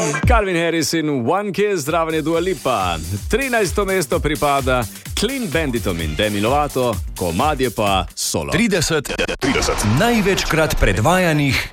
Calvin Harris in One Kiss, zraven je Dua Lipa. 13. mesto pripada Clean Banditom in Demi Lovato, komad je pa Solo. 30 največkrat predvajanih